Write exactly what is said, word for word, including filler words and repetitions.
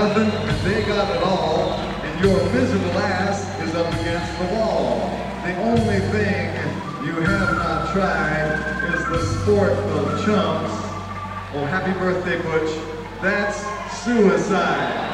nothing and they got it all, and your miserable ass is up against the wall. The only thing you have not tried is the sport of chumps. Oh, happy birthday, Butch. That's suicide.